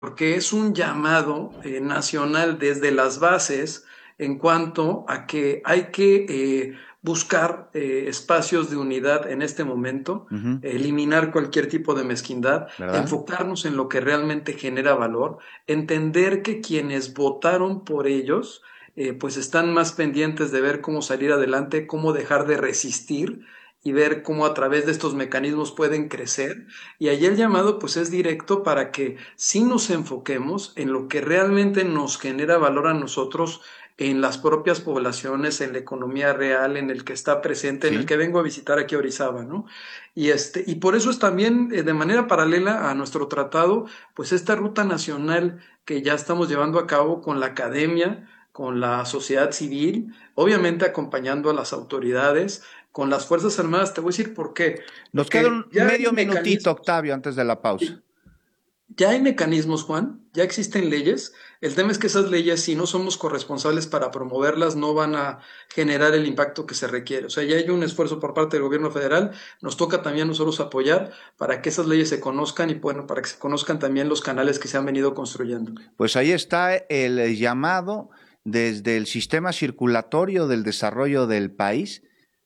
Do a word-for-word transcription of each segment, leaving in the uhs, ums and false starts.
porque es un llamado eh, nacional desde las bases en cuanto a que hay que eh, buscar eh, espacios de unidad en este momento, Uh-huh. eliminar cualquier tipo de mezquindad, ¿Verdad? enfocarnos en lo que realmente genera valor, entender que quienes votaron por ellos eh, pues están más pendientes de ver cómo salir adelante, cómo dejar de resistir y ver cómo a través de estos mecanismos pueden crecer. Y allí el llamado pues es directo para que sí nos enfoquemos en lo que realmente nos genera valor a nosotros, en las propias poblaciones, en la economía real, en el que está presente, Sí. en el que vengo a visitar aquí a Orizaba, ¿no? Y, este, y por eso es también, eh, de manera paralela a nuestro tratado, pues esta ruta nacional que ya estamos llevando a cabo con la academia, con la sociedad civil, obviamente acompañando a las autoridades, con las Fuerzas Armadas. Te voy a decir por qué. Nos Porque queda un ya hay medio minutito, mecanismos. Octavio, antes de la pausa. Ya hay mecanismos, Juan, ya existen leyes. El tema es que esas leyes, si no somos corresponsables para promoverlas, no van a generar el impacto que se requiere. O sea, ya hay un esfuerzo por parte del gobierno federal. Nos toca también a nosotros apoyar para que esas leyes se conozcan y, bueno, para que se conozcan también los canales que se han venido construyendo. Pues ahí está el llamado desde el sistema circulatorio del desarrollo del país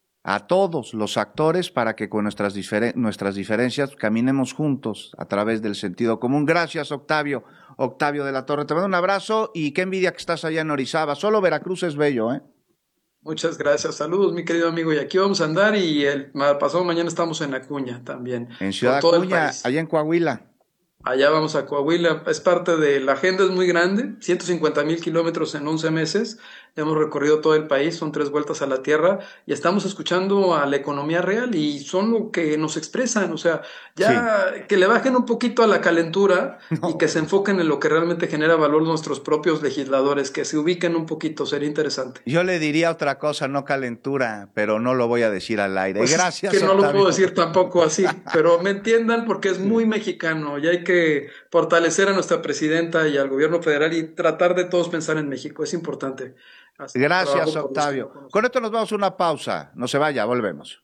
a todos los actores para que con nuestras, diferen- nuestras diferencias caminemos juntos a través del sentido común. Gracias, Octavio. Octavio de la Torre, te mando un abrazo y qué envidia que estás allá en Orizaba. Solo Veracruz es bello, ¿eh? Muchas gracias. Saludos, mi querido amigo. Y aquí vamos a andar y el pasado mañana estamos en Acuña también. En Ciudad por todo el Acuña, país. allá en Coahuila. Allá vamos a Coahuila, es parte de la agenda, es muy grande, ciento cincuenta mil kilómetros en once meses, hemos recorrido todo el país, son tres vueltas a la tierra y estamos escuchando a la economía real y son lo que nos expresan, o sea, ya sí. Que le bajen un poquito a la calentura no. Y que se enfoquen en lo que realmente genera valor nuestros propios legisladores, que se ubiquen un poquito, sería interesante. Yo le diría otra cosa, no calentura, pero no lo voy a decir al aire. Pues Gracias, que no Octavio. lo puedo decir tampoco así, pero me entiendan porque es muy mexicano y hay que fortalecer a nuestra presidenta y al gobierno federal y tratar de todos pensar en México, es importante. Gracias, Octavio. Con esto nos vamos a una pausa, no se vaya, volvemos.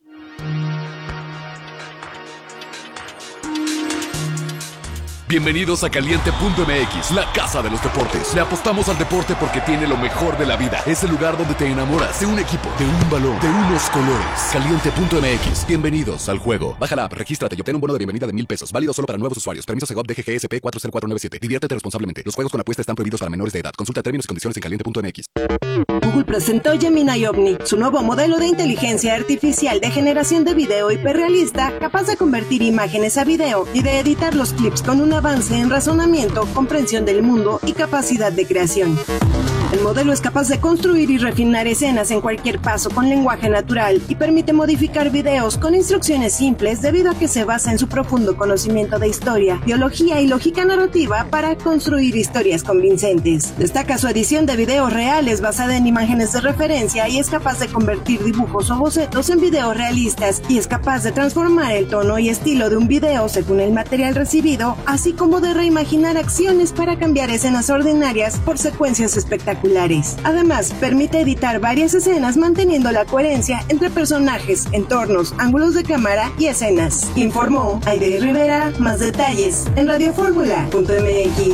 Bienvenidos a Caliente punto M X, la casa de los deportes. Le apostamos al deporte porque tiene lo mejor de la vida. Es el lugar donde te enamoras de un equipo, de un balón, de unos colores. Caliente punto M X, bienvenidos al juego. Baja la app, regístrate y obtén un bono de bienvenida de mil pesos. Válido solo para nuevos usuarios. Permiso Segov D G G S P cuatro cero cuatro nueve siete. Diviértete responsablemente. Los juegos con apuesta están prohibidos para menores de edad. Consulta términos y condiciones en Caliente punto M X. Google presentó Gemini Omni, su nuevo modelo de inteligencia artificial de generación de video hiperrealista, capaz de convertir imágenes a video y de editar los clips con una avance en razonamiento, comprensión del mundo y capacidad de creación. El modelo es capaz de construir y refinar escenas en cualquier paso con lenguaje natural y permite modificar videos con instrucciones simples debido a que se basa en su profundo conocimiento de historia, biología y lógica narrativa para construir historias convincentes. Destaca su edición de videos reales basada en imágenes de referencia y es capaz de convertir dibujos o bocetos en videos realistas y es capaz de transformar el tono y estilo de un video según el material recibido, así como de reimaginar acciones para cambiar escenas ordinarias por secuencias espectaculares. Además, permite editar varias escenas manteniendo la coherencia entre personajes, entornos, ángulos de cámara y escenas. Informó Aide Rivera. Más detalles en radio fórmula punto M X.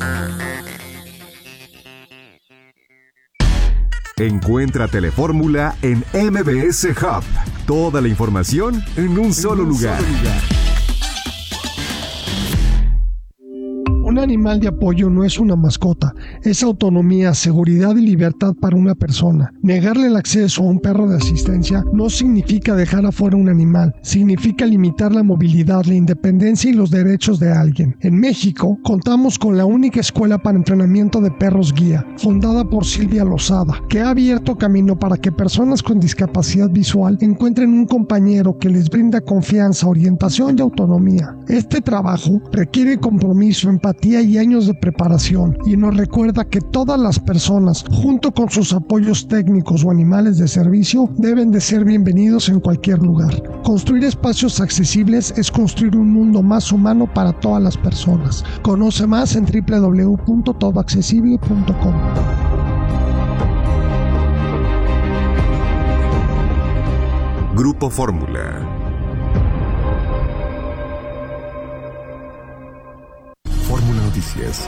Encuentra Telefórmula en M B S Hub. Toda la información en un solo lugar. Un animal de apoyo no es una mascota, es autonomía, seguridad y libertad para una persona. Negarle el acceso a un perro de asistencia no significa dejar afuera un animal, significa limitar la movilidad, la independencia y los derechos de alguien. En México, contamos con la única escuela para entrenamiento de perros guía, fundada por Silvia Lozada, que ha abierto camino para que personas con discapacidad visual encuentren un compañero que les brinda confianza, orientación y autonomía. Este trabajo requiere compromiso, empatía y años de preparación y nos recuerda que todas las personas, junto con sus apoyos técnicos o animales de servicio, deben de ser bienvenidos en cualquier lugar. Construir espacios accesibles es construir un mundo más humano para todas las personas. Conoce más en doble u doble u doble u punto todo accesible punto com. Grupo Fórmula. Noticias.